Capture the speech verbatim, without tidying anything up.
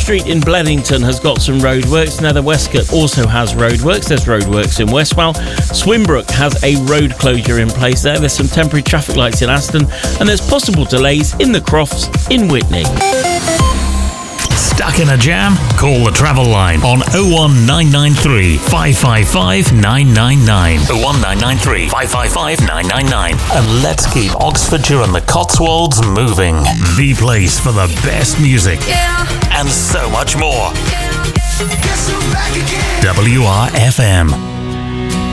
Street in Bledington has got some roadworks. Nether Westcott also has roadworks. There's roadworks in Westwell. Swimbrook has a road closure in place there. There's some temporary traffic lights in Aston, and there's possible delays in the Crofts in Whitney. Stuck in a jam? Call the travel line on oh one nine nine three, five five five, nine nine nine. oh one nine nine three, five five five, nine nine nine. And let's keep Oxfordshire and the Cotswolds moving. The place for the best music. Yeah. And so much more. Yeah. W R F M.